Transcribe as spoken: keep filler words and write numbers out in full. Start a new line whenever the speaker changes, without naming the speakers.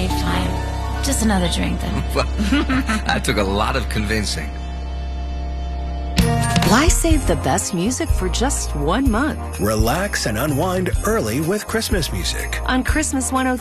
save time. Just another drink then.
That took a lot of convincing.
Why save the best music for just one month?
Relax and unwind early with Christmas music.
On Christmas one oh